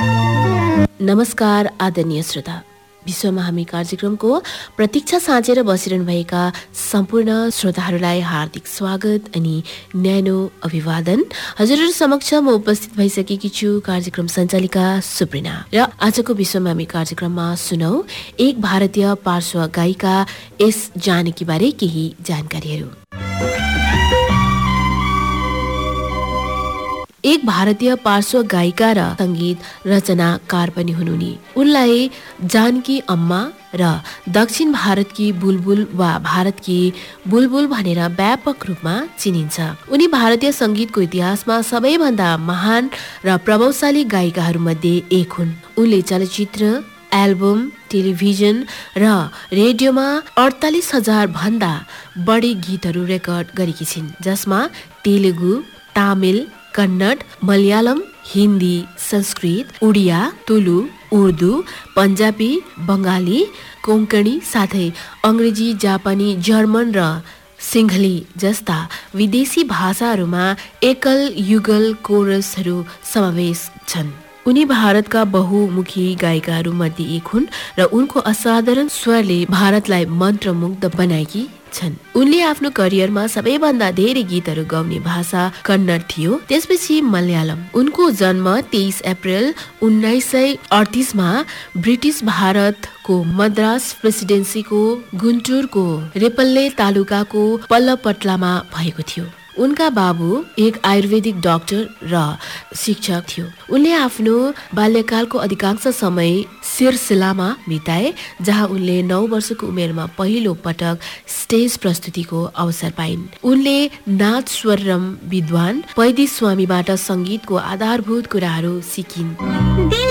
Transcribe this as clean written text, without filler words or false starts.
नमस्कार आदरणीय श्रोता, विश्वमा हामी कार्यक्रमको प्रतीक्षा साँचेर बसिरहनुभएका सम्पूर्ण श्रोताहरूलाई हार्दिक स्वागत अनि न्यानो अभिवादन। हजुरहरू समक्ष म उपस्थित भइसकेकी छु कार्यक्रम सञ्चालिका सुप्रिना र आजको विश्वमा हामी कार्यक्रममा सुनौ एक भारतीय पार्श्व गायिका एस जानकी बारे केही जानकारीहरू। एक भारतीय पार्श्व गायिका र संगीत रचनाकार पनि हुन् उनी। उनलाई जानकी अम्मा र दक्षिण भारतकी बुलबुल वा भारतकी बुलबुल भनेर व्यापक रूपमा चिनिन्छ। उनी भारतीय संगीतको इतिहासमा सबैभन्दा महान र प्रभावशाली गायिकाहरूमध्ये एक हुन्। उनले चलचित्र, एल्बम, टेलिभिजन र रेडियोमा 48,000 भन्दा बढी गीतहरू रेकर्ड गरेकी छिन्, जसमा तेलुगु, तमिल, कन्नड, मलयालम, हिन्दी, संस्कृत, उडिया, तुलु, उर्दू, पन्जाबी, बङ्गाली, कोंकणी साथै अङ्ग्रेजी, जापानी, जर्मन र सिङ्हली जस्ता विदेशी भाषाहरूमा एकल युगल कोरसहरू समावेश छन्। उनी भारतका बहुमुखी गायिकाहरू मध्ये एक हुन् र उनको असाधारण स्वरले भारतलाई मन्त्रमुग्ध बनाएकी छन्। उनले आफ्नो करियरमा सबैभन्दा धेरै गीतहरू गाउने भाषा कन्नड थियो, त्यसपछि मलयालम। उनको जन्म 23 अप्रिल 1938 मा ब्रिटिस भारतको मद्रास प्रेसिडेन्सीको गुन्टुरको रेपल्ले तालुकाको पल्लपट्लामा भएको थियो। उनका बाबु एक आयुर्वेदिक डाक्टर र शिक्षक थियो। उनले आफ्नो बाल्यकालको अधिकांश समय सिरसिलामा बिताए, जहाँ उनले 9 वर्षको उमेरमा पहिलो पटक स्टेज प्रस्तुतिको अवसर पाइन्। उनले नाच स्वरम विद्वान पैदी स्वामीबाट संगीतको आधारभूत कुराहरू सिकिन्।